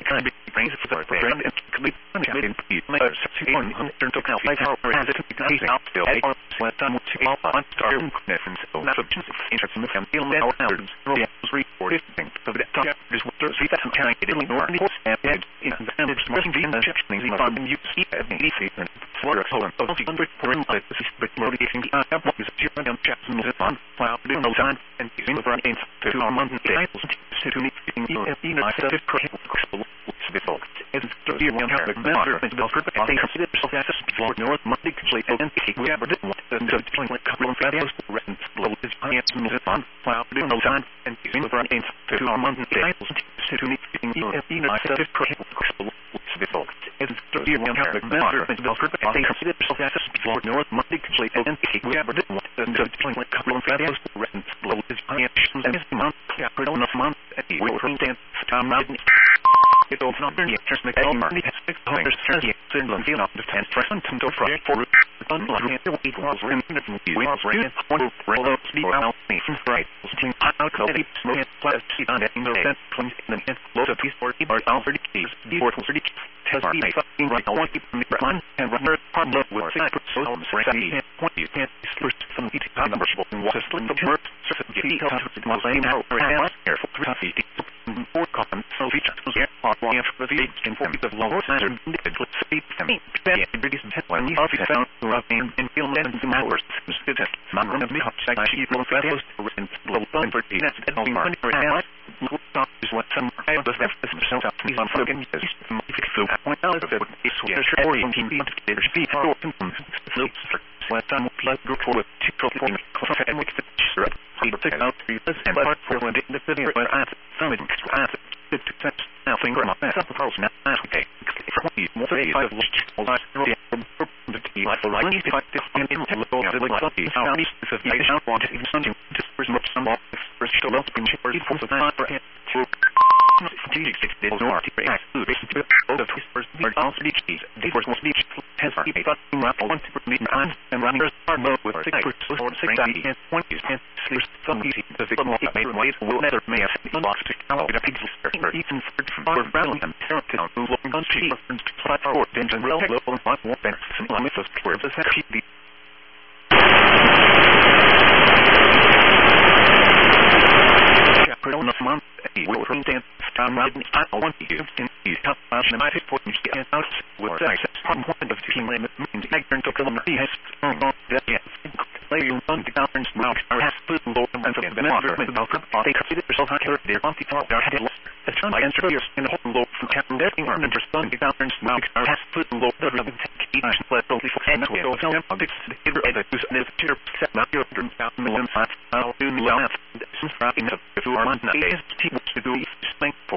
kind of brings for the brand and complete made in peace. Matters to one turn to count like how has it he's out still or when time to all on star difference so not substance interest in the family our hours reported things so that just what there's that kind of getting more and in the end it's more than the things in farming you see at the season for a whole so the under for like this is but motivating the up what is your young chaps in the fun cloud doing no time and using the front end to our month cycles to meet in I said it before as the year one have matter and the perfect I think consider yourself as a floor north Monday complete and we have didn't want to join like couple of videos written below this clients in the fun cloud doing no time and using the front end to our month cycles to meet in I said it before as the year one have matter and the perfect I think consider yourself as a floor north Monday complete and we have didn't want to join like couple of videos written below this clients in the month month and we will stand time out it also not very just make all money has six dollars thirty cents on the of 10% to go for unlike the week was in the we was in one of the speed out right sitting out of the smoke plus see on in the set 20 and then load of these 40 bars out 30 keys before 30 test me fucking right 20 run and runner part look with I put so on ready 20 10 first from each number and what is the work surface feet out of the same how careful 350 four columns so features here are one for the in form of lower center individual speed to me that biggest when you have found roughing in film and the hours the test man of me hot side she will videos and global for the next and only money for hours is what some of the so up me on fucking is so point out that is so orienting the speed for so what time plus go for to problem and we can take out and part for the video but at some now finger on that suppose now okay more say I was all that the key like the right if I in the low the like the sound is the I want to something just for some more for still up in for the time for it to strategic no art react to the all the twists are also each the first one each has a fucking rap want to meet and running hard mode with 6 or 6 and 20 and sleep some easy the victim of made ways will never may have lost to how it appears or even for battling and territory to look on cheap and flat or engine rail level and more than some mythos for the safety chapter on the month will stand time riding I want you in these tough and I support you get out with access from one of the team limit means I turn to kilometer he has on that yes lay you on the conference mount or has food low and the matter with the they consider yourself higher their anti-talk their head the time I answer your skin hold low from captain getting armed and respond the conference mount or has food low the ribbon take each let only for and will tell them objects the hitter and the use and the tier set not your million I'll do laugh since wrapping up if you are on days to do